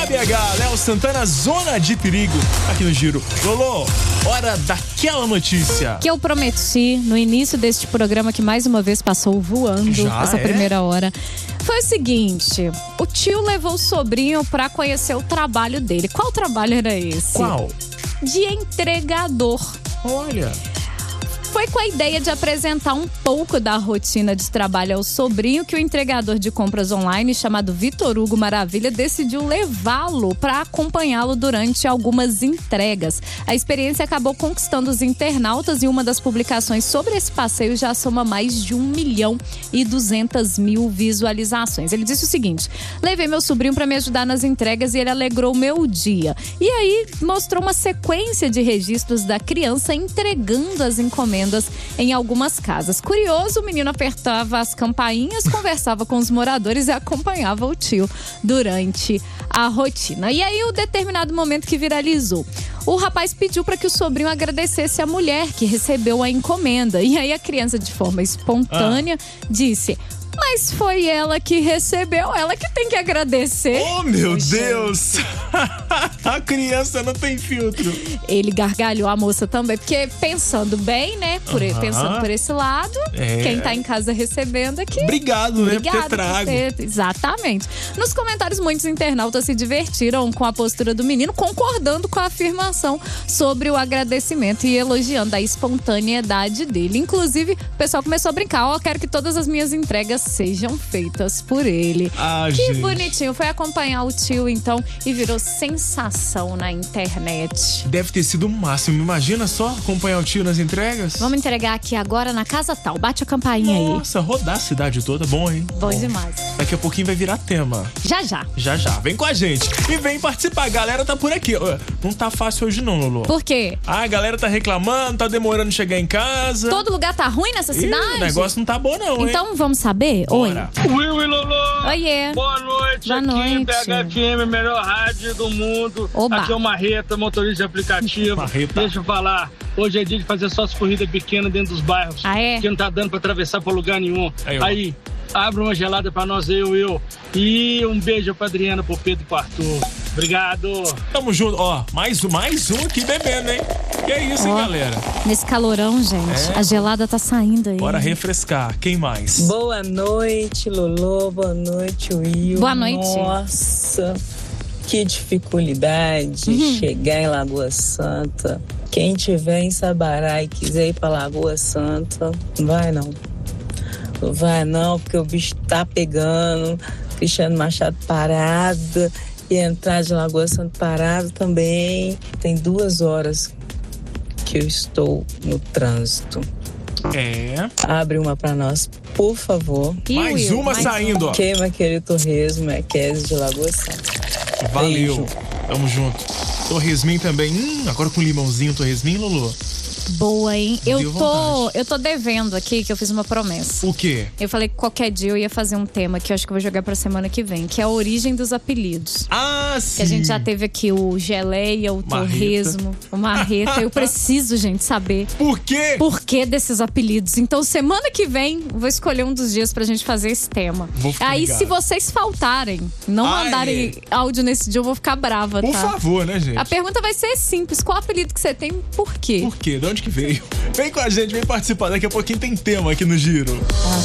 BH, Léo Santana, Zona de Perigo, aqui no Giro. Lolo, hora daquela notícia. Que eu prometi no início deste programa, que mais uma vez passou voando essa primeira hora. Foi o seguinte, o tio levou o sobrinho pra conhecer o trabalho dele. Qual trabalho era esse? Qual? De entregador. Olha. Foi com a ideia de apresentar um pouco da rotina de trabalho ao sobrinho que o entregador de compras online, chamado Vitor Hugo Maravilha, decidiu levá-lo para acompanhá-lo durante algumas entregas. A experiência acabou conquistando os internautas e uma das publicações sobre esse passeio já soma mais de 1.200.000 visualizações. Ele disse o seguinte: levei meu sobrinho para me ajudar nas entregas e ele alegrou o meu dia. E aí mostrou uma sequência de registros da criança entregando as encomendas em algumas casas. Curioso, o menino apertava as campainhas, conversava com os moradores e acompanhava o tio durante a rotina. E aí, o determinado momento que viralizou. O rapaz pediu para que o sobrinho agradecesse a mulher que recebeu a encomenda. E aí, a criança, de forma espontânea, disse: mas foi ela que recebeu, ela que tem que agradecer. Oh, meu Deus! A criança não tem filtro. Ele gargalhou, a moça também, porque pensando bem, né? Pensando por esse lado, quem tá em casa recebendo aqui. Obrigado, né? Por ter trago. Exatamente. Nos comentários, muitos internautas se divertiram com a postura do menino, concordando com a afirmação sobre o agradecimento e elogiando a espontaneidade dele. Inclusive, o pessoal começou a brincar: quero que todas as minhas entregas sejam feitas por ele. Que bonitinho. Foi acompanhar o tio, então, e virou sensação na internet. Deve ter sido o máximo. Imagina só acompanhar o tio nas entregas. Vamos entregar aqui agora na casa tal. Bate a campainha aí. Nossa, rodar a cidade toda. Bom, hein? Bom demais. Daqui a pouquinho vai virar tema. Já. Já. Vem com a gente. E vem participar. A galera tá por aqui. Não tá fácil hoje não, Lolo. Por quê? A galera tá reclamando, tá demorando chegar em casa. Todo lugar tá ruim nessa cidade? O negócio não tá bom não, hein? Então vamos saber? Bora. Oi, Lolo. Oiê. Boa noite. Boa aqui noite. BHFM, melhor rádio do mundo. Oba. Aqui é o Marreta, motorista de aplicativo. Marreta. Deixa eu falar. Hoje é dia de fazer só as corridas pequenas dentro dos bairros. Ah, é? Que não tá dando pra atravessar pra lugar nenhum. Aí, abre uma gelada pra nós, eu. E um beijo pra Adriana, pro Pedro e pro Arthur. Obrigado. Tamo junto. Mais um aqui bebendo, hein? Que é isso, hein, galera? Nesse calorão, gente, a gelada tá saindo aí. Bora refrescar. Quem mais? Boa noite, Lolo. Boa noite, Will. Boa noite. Nossa, que dificuldade chegar em Lagoa Santa. Quem tiver em Sabará e quiser ir pra Lagoa Santa, não vai não. Não vai não, porque o bicho tá pegando. Cristiano Machado parado. E entrar de Lagoa Santa parado também. Tem 2 horas que eu estou no trânsito. Abre uma pra nós, por favor. Mais uma saindo, ó. Queima aquele torresmo, de Lagoa Santa. Valeu. Beijo. Tamo junto. Torresminho também. Agora com limãozinho, torresminho, Lolo. Boa, hein? Eu Deu tô devendo aqui, que eu fiz uma promessa. O quê? Eu falei que qualquer dia eu ia fazer um tema que eu acho que eu vou jogar pra semana que vem, que é a origem dos apelidos. Sim. Que a gente já teve aqui o Geleia, o Torresmo, o Marreta. Eu preciso, gente, saber por quê? Por que desses apelidos. Então, semana que vem, vou escolher um dos dias pra gente fazer esse tema. Aí, ligado. Se vocês faltarem, não mandarem áudio nesse dia, eu vou ficar brava, tá? Por favor, né, gente? A pergunta vai ser simples. Qual apelido que você tem? Por quê? Por quê? De onde que veio? Vem com a gente, vem participar. Daqui a pouquinho tem tema aqui no Giro.